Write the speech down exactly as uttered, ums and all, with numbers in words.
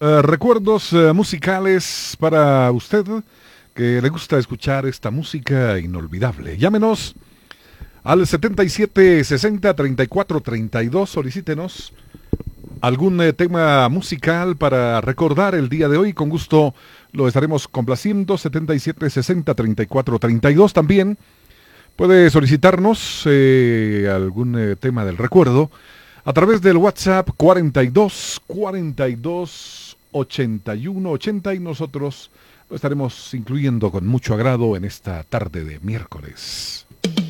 eh, recuerdos eh, musicales para usted que le gusta escuchar esta música inolvidable. Llámenos al setenta y siete sesenta treinta y cuatro treinta y dos. Solicítenos algún eh, tema musical para recordar el día de hoy. Con gusto lo estaremos complaciendo. setenta y siete sesenta treinta y cuatro treinta y dos. También puede solicitarnos eh, algún eh, tema del recuerdo a través del WhatsApp cuarenta y dos cuarenta y dos ochenta y uno ochenta, y nosotros lo estaremos incluyendo con mucho agrado en esta tarde de miércoles.